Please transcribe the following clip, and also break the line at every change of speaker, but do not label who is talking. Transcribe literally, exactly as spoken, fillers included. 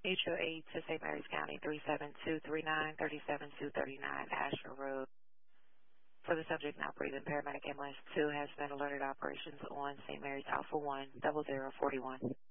Mutual aid to Saint Mary's County, three seven two three nine, three seven two three nine Ashford Road. For the subject not breathing, paramedic ambulance two has been alerted operations on Saint Mary's Alpha one, double zero forty one.